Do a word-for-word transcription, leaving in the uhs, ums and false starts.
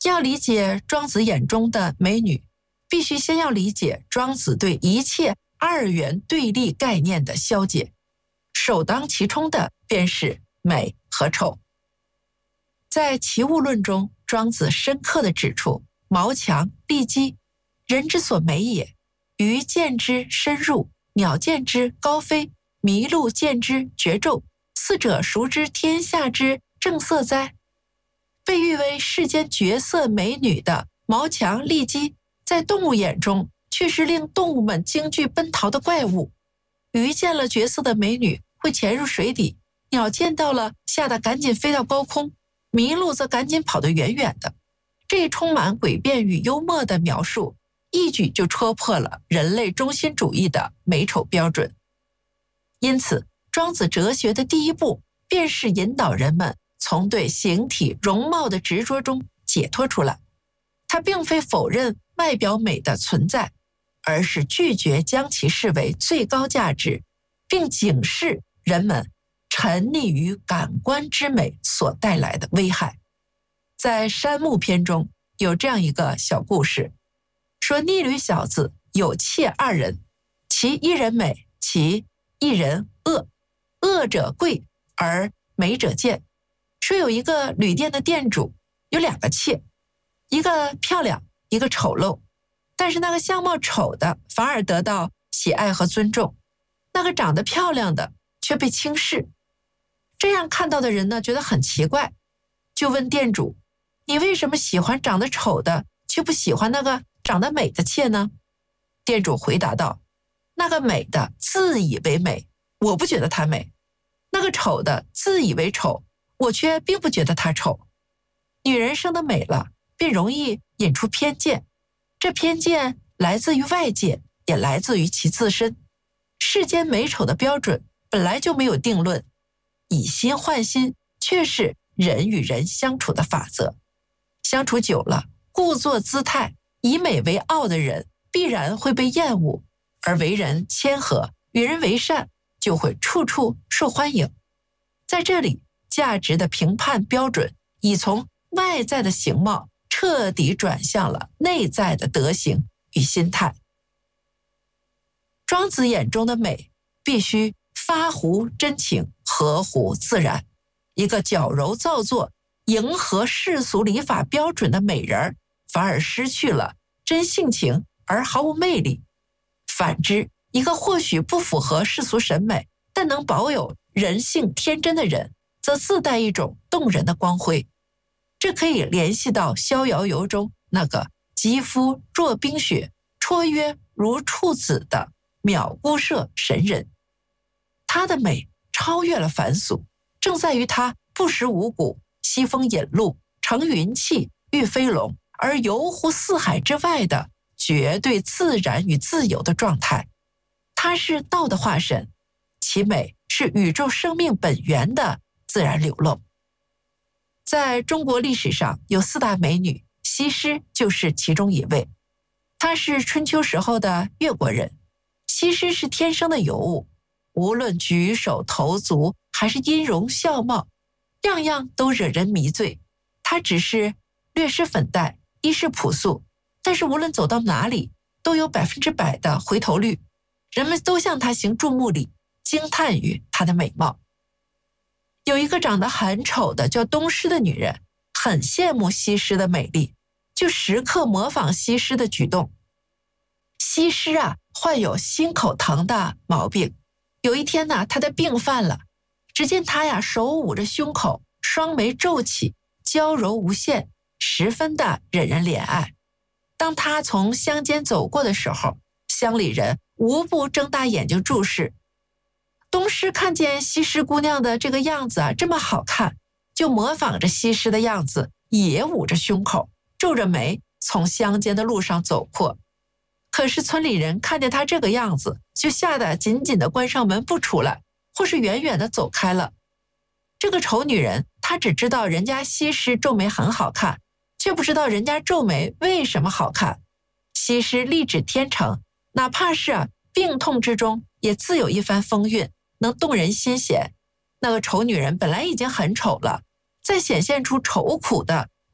要理解庄子眼中的美女，必须先要理解庄子对一切二元对立概念的消解，首当其冲的便是美和丑。在齐物论中，庄子深刻地指出，毛强、骊姬，人之所美也，鱼见之深入，鸟见之高飞，麋鹿见之绝骤，四者孰知天下之正色哉？被誉为世间绝色美女的毛强、骊姬，在动物眼中却是令动物们惊惧奔逃的怪物。鱼见了绝色的美女会潜入水底，鸟见到了吓得赶紧飞到高空，麋鹿则赶紧跑得远远的。这一充满诡辩与幽默的描述，一举就戳破了人类中心主义的美丑标准。因此，庄子哲学的第一步便是引导人们从对形体容貌的执着中解脱出来。他并非否认外表美的存在，而是拒绝将其视为最高价值，并警示人们沉溺于感官之美所带来的危害。在山木篇中有这样一个小故事，说逆旅小子有妾二人，其一人美，其一人恶。恶者贵而美者贱。说有一个旅店的店主有两个妾，一个漂亮，一个丑陋，但是那个相貌丑的反而得到喜爱和尊重，那个长得漂亮的却被轻视。这样看到的人呢，觉得很奇怪，就问店主，你为什么喜欢长得丑的，却不喜欢那个长得美的妾呢？店主回答道，那个美的自以为美，我不觉得她美；那个丑的自以为丑，我却并不觉得她丑。女人生得美了，便容易引出偏见，这偏见来自于外界，也来自于其自身。世间美丑的标准本来就没有定论，以心换心却是人与人相处的法则。相处久了，故作姿态，以美为傲的人必然会被厌恶，而为人谦和，与人为善，就会处处受欢迎。在这里，价值的评判标准已从外在的形貌彻底转向了内在的德行与心态。庄子眼中的美必须发乎真情，合乎自然。一个矫揉造作、迎合世俗礼法标准的美人，反而失去了真性情而毫无魅力。反之，一个或许不符合世俗审美，但能保有人性天真的人，则自带一种动人的光辉。这可以联系到《逍遥游》中那个肌肤若冰雪，绰约如处子的渺姑射神人。她的美超越了凡俗，正在于她不食五谷，西风引路，乘云气，御飞龙，而游乎四海之外的绝对自然与自由的状态。她是道的化身，其美是宇宙生命本源的自然流露。在中国历史上有四大美女，西施就是其中一位。她是春秋时候的越国人。西施是天生的尤物，无论举手投足还是音容笑貌，样样都惹人迷醉。她只是略施粉黛，衣饰朴素，但是无论走到哪里，都有百分之百的回头率，人们都向她行注目礼，惊叹于她的美貌。有一个长得很丑的叫东施的女人，很羡慕西施的美丽，就时刻模仿西施的举动。西施啊，患有心口疼的毛病。有一天呢，她的病犯了，只见她呀手捂着胸口，双眉皱起，娇柔无限，十分的惹人怜爱。当她从乡间走过的时候，乡里人无不睁大眼睛注视。东施看见西施姑娘的这个样子啊，这么好看，就模仿着西施的样子，也捂着胸口，皱着眉，从乡间的路上走过。可是村里人看见她这个样子，就吓得紧紧地关上门不出来，或是远远地走开了。这个丑女人，她只知道人家西施皱眉很好看，却不知道人家皱眉为什么好看。西施丽质天成，哪怕是啊病痛之中，也自有一番风韵，能动人心弦。那个丑女人本来已经很丑了，再显现出愁苦的